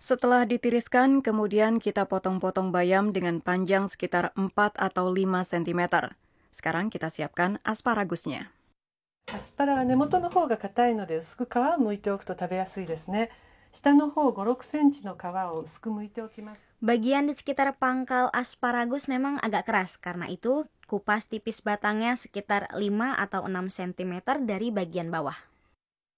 Setelah ditiriskan, kemudian kita potong-potong bayam dengan panjang sekitar 4 atau 5 cm. Sekarang kita siapkan asparagusnya. アスパラは根元の方が硬いので薄く皮を剥いておくと食べやすいですね。下の方5、6センチの皮を薄く剥いておきます。 Bagian di sekitar pangkal asparagus memang agak keras, karena itu kupas tipis batangnya sekitar 5 atau 6 cm dari bagian bawah.